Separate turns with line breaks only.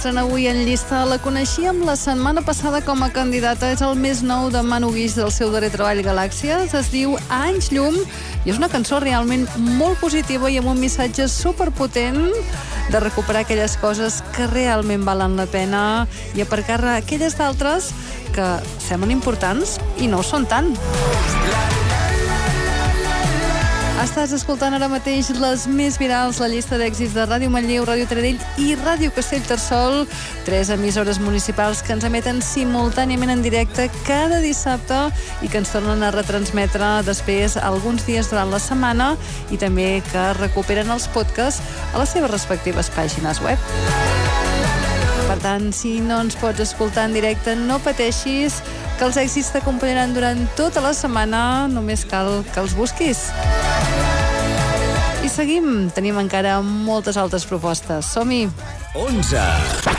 Avui en llista la coneixíem la setmana passada com a candidata. És el més nou de Manu Guix del seu darrer treball Galàxies. Es diu Anys llum i és una cançó realment molt positiva i amb un missatge superpotent de recuperar aquelles coses que realment valen la pena i aparcar aquelles d'altres que semblen importants i no ho són tant. Estàs escoltant ara mateix les més virals, la llista d'èxits de Ràdio Manlleu, Ràdio Taradell i Ràdio Castellterçol, 3 emissores municipals que ens emeten simultàniament en directe cada dissabte i que ens tornen a retransmetre després alguns dies durant la setmana i també que recuperen els podcasts a les seves respectives pàgines web. Per tant, si no ens pots escoltar en directe, no pateixis, que els èxits t'acompanyaran durant tota la setmana, només cal que els busquis. I seguim, tenim encara moltes altres propostes. Som-hi!
11.